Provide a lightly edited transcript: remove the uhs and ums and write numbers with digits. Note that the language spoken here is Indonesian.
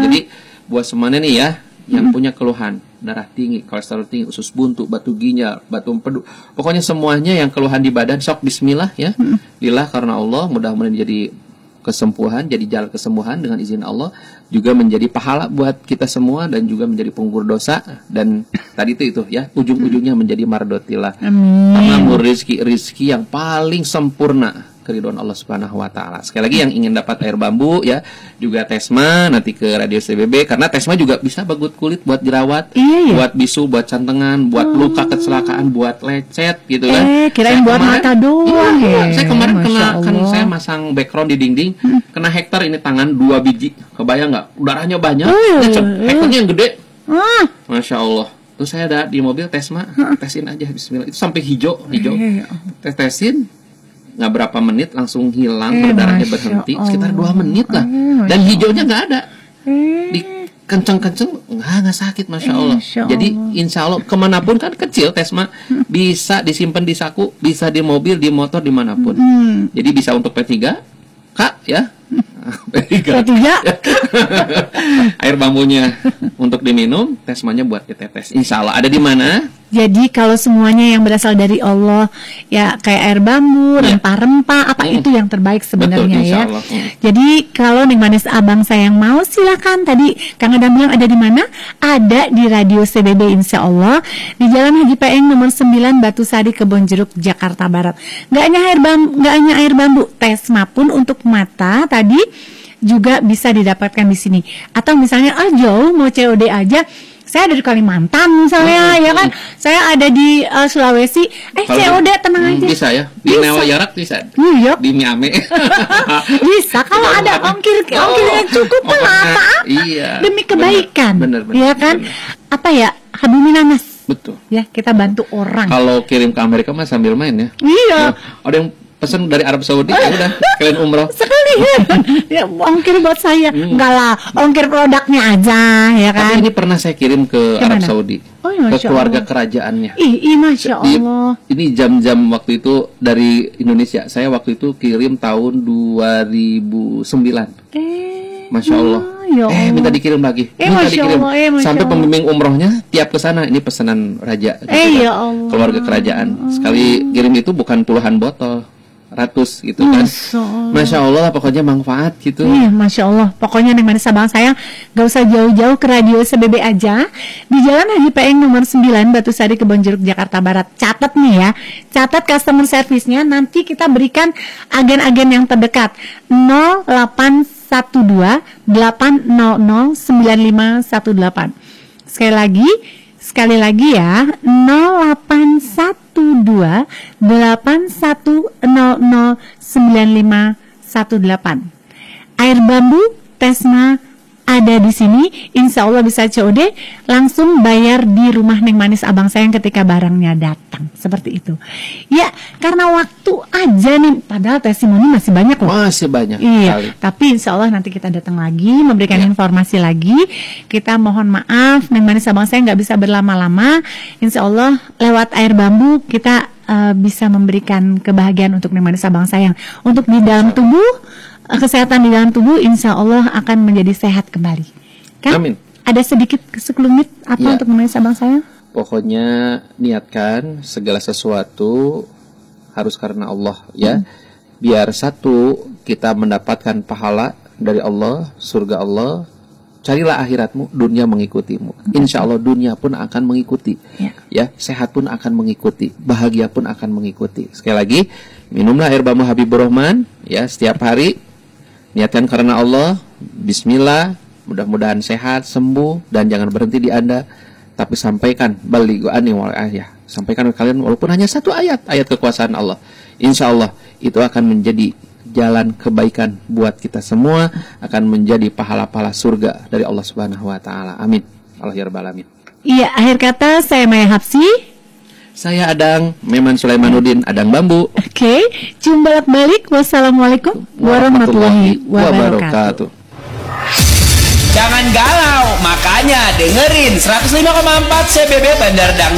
Jadi buat semuanya nih ya yang punya keluhan darah tinggi, kolesterol tinggi, usus buntu, batu ginjal, batu empedu, pokoknya semuanya yang keluhan di badan, sok bismillah ya. Lillah karena Allah, mudah-mudahan jadi kesembuhan, jadi jalan kesembuhan dengan izin Allah, juga menjadi pahala buat kita semua dan juga menjadi penggugur dosa, dan tadi itu ya ujung-ujungnya menjadi mardotillah. Tamamur rizki yang paling sempurna keridhaan Allah Subhanahu wa taala. Sekali lagi yang ingin dapat air bambu ya, juga Tesma nanti ke Radio CBB, karena Tesma juga bisa bagut kulit buat jerawat, buat bisu, buat cantengan, buat luka kecelakaan, buat lecet gitu kan. Kirain buat mata doang. Saya kemarin saya masang background di dinding, kena hektar ini tangan 2 biji. Kebayang nggak? Darahnya banyak. Hektarnya yang gede. Masya Allah. Terus saya ada di mobil Tesma, tesin aja bismillah. Itu sampai hijau. Tesin nggak berapa menit langsung hilang, berdarahnya berhenti sekitar 2 menit lah, dan hijaunya nggak ada, di kenceng-kenceng nggak sakit, masya Allah. Jadi insya Allah kemanapun kan kecil Tesma, bisa disimpan di saku, bisa di mobil, di motor, dimanapun. Jadi bisa untuk P3 Kak ya. P3 air bambunya untuk diminum, Tesmanya buat ditetes. Insya Allah ada di mana? Jadi kalau semuanya yang berasal dari Allah ya, kayak air bambu, rempah-rempah, apa itu yang terbaik sebenarnya. Betul, ya. Jadi kalau Neng Manis Abang sayang mau, silakan. Tadi Kang Adam bilang ada di mana? Ada di Radio CBB insya Allah, di Jalan Haji Paeng nomor 9 Batu Sari Kebonjeruk Jakarta Barat. Gak hanya air bambu, Tesma pun untuk mata tadi juga bisa didapatkan di sini. Atau misalnya jauh mau COD aja, saya ada di Kalimantan misalnya, ya kan? Saya ada di Sulawesi. COD tenang aja. Bisa ya. Di Newa Yarak bisa. Di Miami. Bisa kalau ada ongkirnya cukup apa? Iya. Demi kebaikan. Bener. Iya kan? Apa ya? Habuminanas. Betul. Ya, kita bantu orang. Kalau kirim ke Amerika mah sambil main ya. Iya. Ada yang pesan dari Arab Saudi, ya udah kalian umroh sekalian. Ya ongkir buat saya. Enggak lah, ongkir produknya aja ya kan. Tapi ini pernah saya kirim ke Arab Saudi, ke keluarga kerajaannya. Masya Allah. Ini jam-jam waktu itu dari Indonesia. Saya waktu itu kirim tahun 2009. Masya Allah. Minta dikirim lagi. Minta dikirim. Sampai pembimbing umrohnya tiap ke sana, ini pesanan raja. Ya Allah. Keluarga kerajaan. Sekali kirim itu bukan puluhan botol, ratus gitu kan. Masya Allah, pokoknya manfaat gitu. Iya, Masya Allah. Pokoknya Neng Manis Abang sayang, gak usah jauh-jauh ke Radio CBB aja, di Jalan Haji Paeng nomor 9 Batu Sari Kebonjeruk Jakarta Barat. Catat nih ya, catat customer service-nya. Nanti kita berikan agen-agen yang terdekat. 0812 800 9518. Sekali lagi ya, 0812 800 9518. Air bambu Tesma ada di sini, insya Allah bisa COD, langsung bayar di rumah Neng Manis Abang sayang ketika barangnya datang, seperti itu. Ya, karena waktu aja nih, padahal testimoni masih banyak loh. Masih banyak. Iya, tapi insya Allah nanti kita datang lagi, memberikan informasi lagi. Kita mohon maaf, Neng Manis Abang sayang nggak bisa berlama-lama. Insya Allah lewat air bambu kita bisa memberikan kebahagiaan untuk Neng Manis Abang sayang, untuk di dalam tubuh. Kesehatan di dalam tubuh insya Allah akan menjadi sehat kembali kan? Amin. Ada sedikit sekelumit apa untuk Neng Manis Abang sayang? Pokoknya niatkan segala sesuatu harus karena Allah ya. Biar satu, kita mendapatkan pahala dari Allah, surga Allah. Carilah akhiratmu, dunia mengikutimu. Insya Allah dunia pun akan mengikuti. Ya, sehat pun akan mengikuti, bahagia pun akan mengikuti. Sekali lagi, minumlah air bambu Habibur Rahman ya setiap hari. Niatkan karena Allah, bismillah, mudah-mudahan sehat, sembuh, dan jangan berhenti di Anda. Tapi sampaikan, balighu anni wal ayah. Sampaikan ke kalian walaupun hanya satu ayat kekuasaan Allah. Insya Allah itu akan menjadi jalan kebaikan buat kita semua, akan menjadi pahala-pahala surga dari Allah Subhanahu wa taala. Amin. Allah ya rabbal alamin. Iya, akhir kata saya Maya Hapsi. Saya Adang Meman Sulaimanuddin, Adang Bambu. Oke, jumpa balik. Wassalamualaikum warahmatullahi wabarakatuh. Jangan galau, makanya dengerin 105,4 CBB Bandar Dangdut.